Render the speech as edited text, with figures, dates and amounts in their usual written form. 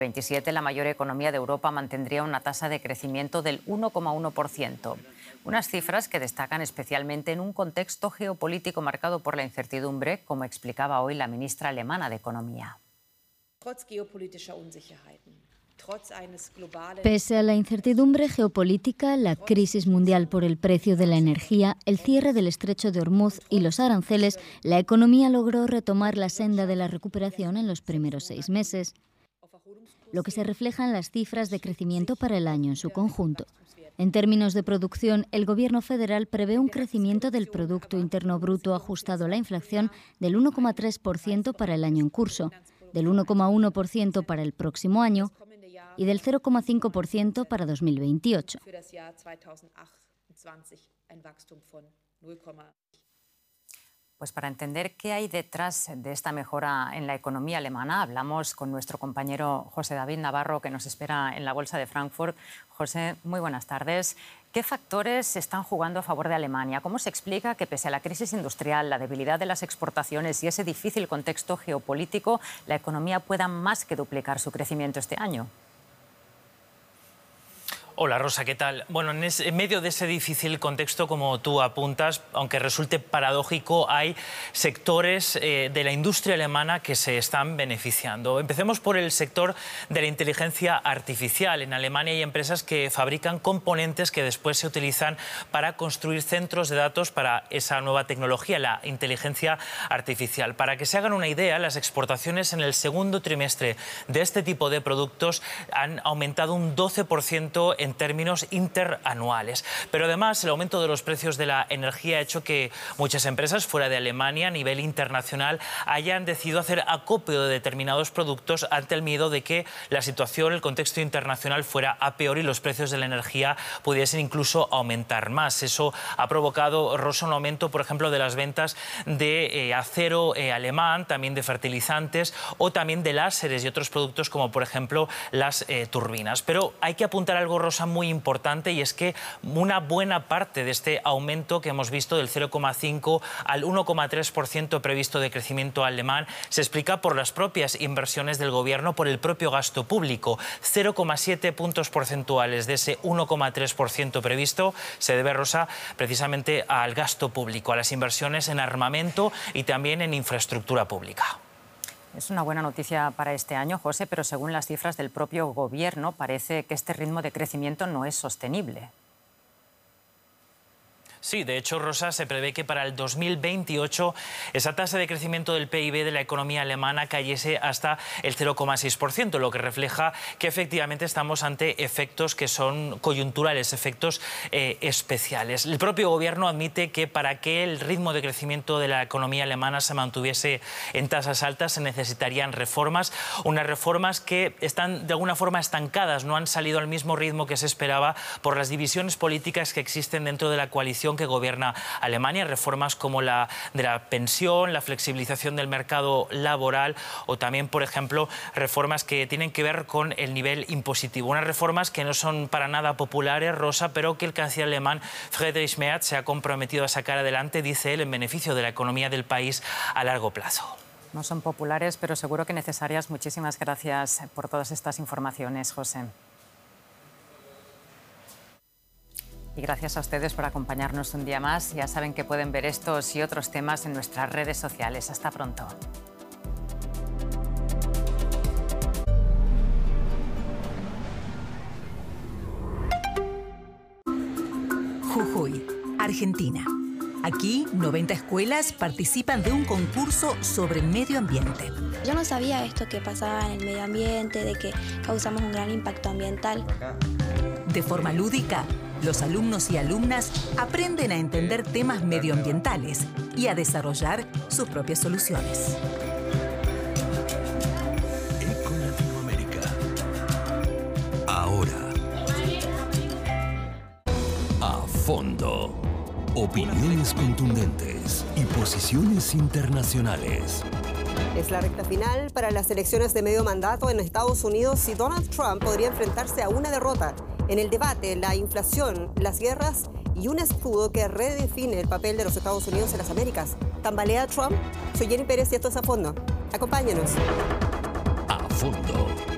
27, la mayor economía de Europa mantendría una tasa de crecimiento del 1,1%. Unas cifras que destacan especialmente en un contexto geopolítico marcado por la incertidumbre, como explicaba hoy la ministra alemana de Economía. Pese a la incertidumbre geopolítica, la crisis mundial por el precio de la energía, el cierre del estrecho de Hormuz y los aranceles, la economía logró retomar la senda de la recuperación en los primeros 6 meses, lo que se refleja en las cifras de crecimiento para el año en su conjunto. En términos de producción, el Gobierno federal prevé un crecimiento del Producto Interno Bruto ajustado a la inflación del 1,3% para el año en curso, del 1,1% para el próximo año y del 0,5% para 2028. Pues para entender qué hay detrás de esta mejora en la economía alemana, hablamos con nuestro compañero José David Navarro, que nos espera en la Bolsa de Frankfurt. José, muy buenas tardes. ¿Qué factores están jugando a favor de Alemania? ¿Cómo se explica que, pese a la crisis industrial, la debilidad de las exportaciones y ese difícil contexto geopolítico, la economía pueda más que duplicar su crecimiento este año? Hola Rosa, ¿qué tal? Bueno, en medio de ese difícil contexto, como tú apuntas, aunque resulte paradójico, hay sectores de la industria alemana que se están beneficiando. Empecemos por el sector de la inteligencia artificial. En Alemania hay empresas que fabrican componentes que después se utilizan para construir centros de datos para esa nueva tecnología, la inteligencia artificial. Para que se hagan una idea, las exportaciones en el segundo trimestre de este tipo de productos han aumentado un 12% en términos interanuales. Pero además el aumento de los precios de la energía ha hecho que muchas empresas fuera de Alemania a nivel internacional hayan decidido hacer acopio de determinados productos ante el miedo de que la situación, el contexto internacional fuera a peor y los precios de la energía pudiesen incluso aumentar más. Eso ha provocado, Rosa, un aumento, por ejemplo, de las ventas de acero alemán, también de fertilizantes o también de láseres y otros productos como, por ejemplo, las turbinas. Pero hay que apuntar algo, Rosa, muy importante, y es que una buena parte de este aumento que hemos visto del 0,5 al 1,3% previsto de crecimiento alemán se explica por las propias inversiones del gobierno, por el propio gasto público. 0,7 puntos porcentuales de ese 1,3% previsto se debe, Rosa, precisamente al gasto público, a las inversiones en armamento y también en infraestructura pública. Es una buena noticia para este año, José, pero según las cifras del propio Gobierno, parece que este ritmo de crecimiento no es sostenible. Sí, de hecho, Rosa, se prevé que para el 2028 esa tasa de crecimiento del PIB de la economía alemana cayese hasta el 0,6%, lo que refleja que efectivamente estamos ante efectos que son coyunturales, efectos especiales. El propio gobierno admite que para que el ritmo de crecimiento de la economía alemana se mantuviese en tasas altas se necesitarían reformas, unas reformas que están de alguna forma estancadas, no han salido al mismo ritmo que se esperaba por las divisiones políticas que existen dentro de la coalición que gobierna Alemania, reformas como la de la pensión, la flexibilización del mercado laboral o también, por ejemplo, reformas que tienen que ver con el nivel impositivo. Unas reformas que no son para nada populares, Rosa, pero que el canciller alemán Friedrich Merz se ha comprometido a sacar adelante, dice él, en beneficio de la economía del país a largo plazo. No son populares, pero seguro que necesarias. Muchísimas gracias por todas estas informaciones, José. Y gracias a ustedes por acompañarnos un día más. Ya saben que pueden ver estos y otros temas en nuestras redes sociales. Hasta pronto. Jujuy, Argentina. Aquí, 90 escuelas participan de un concurso sobre medio ambiente. Yo no sabía esto que pasaba en el medio ambiente, de que causamos un gran impacto ambiental. De forma lúdica, los alumnos y alumnas aprenden a entender temas medioambientales y a desarrollar sus propias soluciones. Eco Latinoamérica. Ahora. A fondo. Opiniones contundentes y posiciones internacionales. Es la recta final para las elecciones de medio mandato en Estados Unidos y Donald Trump podría enfrentarse a una derrota en el debate, la inflación, las guerras y un escudo que redefine el papel de los Estados Unidos en las Américas. ¿Tambalea Trump? Soy Jenny Pérez y esto es A Fondo. Acompáñenos. A Fondo.